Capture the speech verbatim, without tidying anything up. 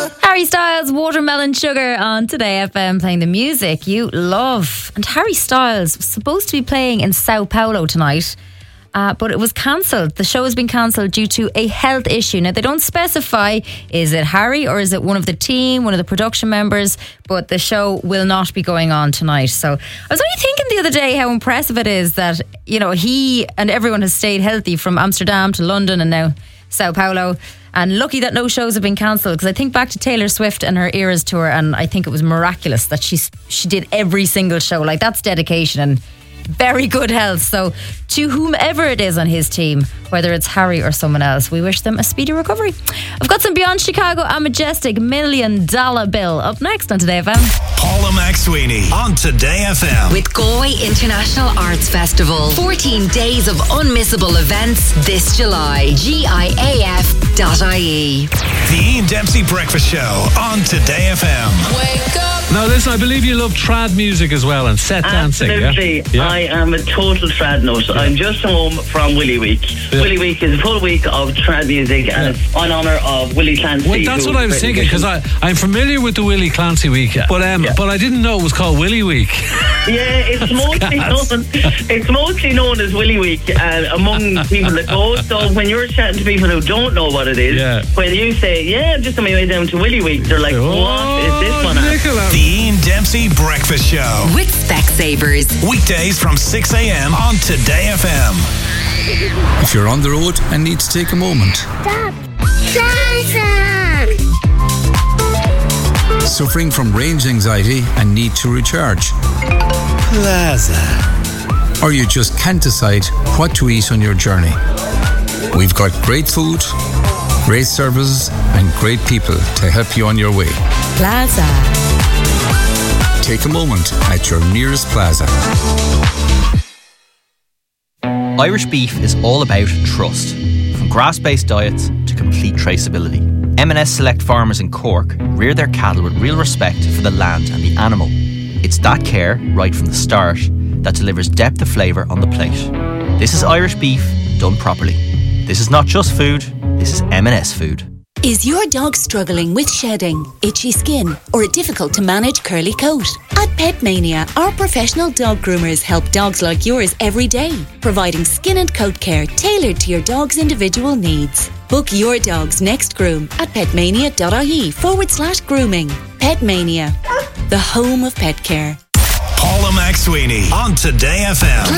Harry Styles, Watermelon Sugar on Today F M, playing the music you love. And Harry Styles was supposed to be playing in Sao Paulo tonight, uh, but it was cancelled. The show has been cancelled due to a health issue. Now, they don't specify, is it Harry or is it one of the team, one of the production members, but the show will not be going on tonight. So I was only thinking the other day how impressive it is that, you know, he and everyone has stayed healthy from Amsterdam to London and now Sao Paulo. And lucky that no shows have been cancelled, because I think back to Taylor Swift and her Eras tour, and I think it was miraculous that she she did every single show. Like, that's dedication and very good health. So to whomever it is on his team, whether it's Harry or someone else, we wish them a speedy recovery. I've got some Beyond Chicago and Majestic, Million Dollar Bill, up next on Today F M. Paula McSweeney on Today F M. With Galway International Arts Festival. fourteen days of unmissable events this July. G I A F dot I E. The Ian Dempsey Breakfast Show on Today F M. Wake up. Now listen, I believe you love trad music as well and set dancing. Absolutely. Yeah? Yeah. I am a total trad nut. Yeah. I'm just home from Willie Week. Yeah. Willie Week is a full week of trad music, and yeah. it's in honour of Willie Clancy. Well, that's what I was thinking, because I'm familiar with the Willie Clancy Week, but um, yeah. but I didn't know it was called Willie Week. Yeah, it's mostly known, it's mostly known as Willie Week uh, among people that go. So when you're chatting to people who don't know what it is, yeah. when you say, yeah, I'm just on my way down to Willie Week, they're like, oh, what is this one at? The Ian Dempsey Breakfast Show with Specsavers. Weekdays from six a.m. on Today F M. If you're on the road and need to take a moment. Stop. Plaza. Suffering from range anxiety and need to recharge. Plaza. Or you just can't decide what to eat on your journey. We've got great food, great services and great people to help you on your way. Plaza. Take a moment at your nearest Plaza. Irish beef is all about trust. From grass-based diets to complete traceability. M and S Select Farmers in Cork rear their cattle with real respect for the land and the animal. It's that care, right from the start, that delivers depth of flavour on the plate. This is Irish beef done properly. This is not just food, this is M and S food. Is your dog struggling with shedding, itchy skin, or a difficult to manage curly coat? At Pet Mania, our professional dog groomers help dogs like yours every day, providing skin and coat care tailored to your dog's individual needs. Book your dog's next groom at petmania.ie forward slash grooming. Pet Mania, the home of pet care. Paula McSweeney on Today F M.